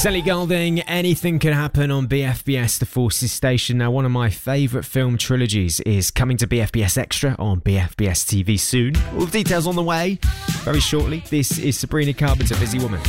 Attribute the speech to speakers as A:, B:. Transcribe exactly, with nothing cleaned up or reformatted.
A: Ellie Goulding, Anything Can Happen on B F B S, the Forces station. Now, one of my favourite film trilogies is coming to B F B S Extra on B F B S T V soon. All the details on the way very shortly. This is Sabrina Carpenter, Busy Woman.